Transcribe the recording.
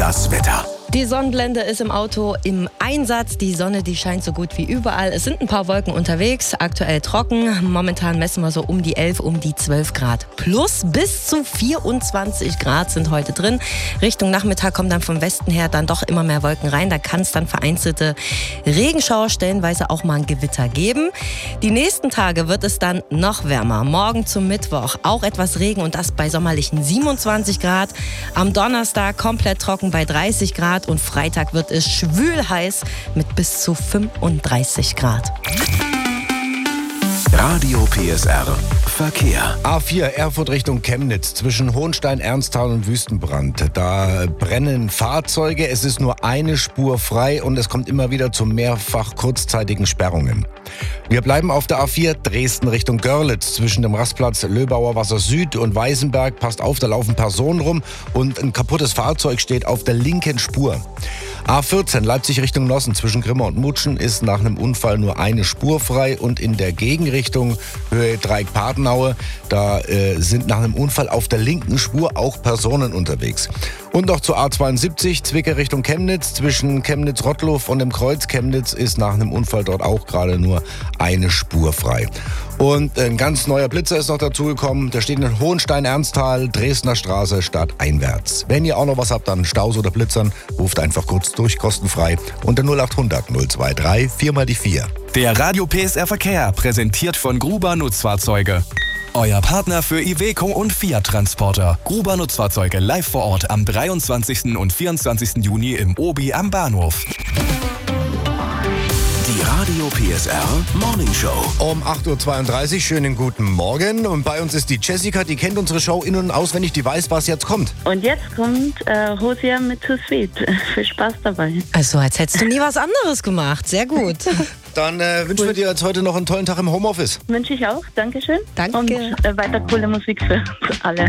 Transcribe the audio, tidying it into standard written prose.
das Wetter. Die Sonnenblende ist im Auto im Einsatz. Die Sonne, die scheint so gut wie überall. Es sind ein paar Wolken unterwegs, aktuell trocken. Momentan messen wir so um die 11, um die 12 Grad. Plus bis zu 24 Grad sind heute drin. Richtung Nachmittag kommen dann vom Westen her dann doch immer mehr Wolken rein. Da kann es dann vereinzelte Regenschauer, stellenweise auch mal ein Gewitter geben. Die nächsten Tage wird es dann noch wärmer. Morgen zum Mittwoch auch etwas Regen und das bei sommerlichen 27 Grad. Am Donnerstag komplett trocken bei 30 Grad. Und Freitag wird es schwül heiß mit bis zu 35 Grad. Radio PSR Verkehr. A4 Erfurt Richtung Chemnitz zwischen Hohenstein, Ernsthal und Wüstenbrand. Da brennen Fahrzeuge, es ist nur eine Spur frei und es kommt immer wieder zu mehrfach kurzzeitigen Sperrungen. Wir bleiben auf der A4 Dresden Richtung Görlitz zwischen dem Rastplatz Löbauer Wasser Süd und Weißenberg. Passt auf, da laufen Personen rum und ein kaputtes Fahrzeug steht auf der linken Spur. A14 Leipzig Richtung Nossen zwischen Grimma und Mutschen ist nach einem Unfall nur eine Spur frei und in der Gegenrichtung Höhe Dreieck-Patenaue, da sind nach einem Unfall auf der linken Spur auch Personen unterwegs. Und noch zur A72 Zwickau Richtung Chemnitz zwischen Chemnitz-Rottluff und dem Kreuz Chemnitz ist nach einem Unfall dort auch gerade nur eine Spur frei. Und ein ganz neuer Blitzer ist noch dazugekommen. Der steht in Hohenstein-Ernsthal, Dresdner Straße, stadteinwärts. Wenn ihr auch noch was habt an Staus oder Blitzern, ruft einfach kurz durch, kostenfrei unter 0800 023 4 mal die 4. Der Radio PSR Verkehr, präsentiert von Gruber Nutzfahrzeuge. Euer Partner für Iveco und Fiat Transporter. Gruber Nutzfahrzeuge live vor Ort am 23. und 24. Juni im Obi am Bahnhof. Die Radio PSR Morning Show. Um 8.32 Uhr, schönen guten Morgen. Und bei uns ist die Jessica, die kennt unsere Show in- und auswendig, die weiß, was jetzt kommt. Und jetzt kommt Hosea mit Too Sweet. Viel Spaß dabei. Also als hättest du nie was anderes gemacht. Sehr gut. Dann wünschen wir dir jetzt heute noch einen tollen Tag im Homeoffice. Wünsche ich auch. Dankeschön. Danke. Und weiter coole Musik für alle.